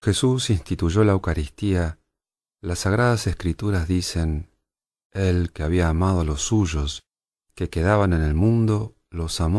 Jesús instituyó la Eucaristía. Las Sagradas Escrituras dicen: Él que había amado a los suyos, que quedaban en el mundo, los amó